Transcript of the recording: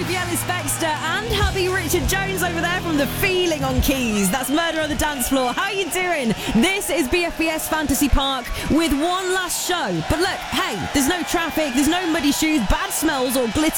Sophie Ellis-Bextor and hubby Richard Jones over there from The Feeling on keys. That's Murder on the Dance Floor. How you doing? This is BFBS Fantasy Park with one last show. But look, hey, there's no traffic, there's no muddy shoes, bad smells or glitter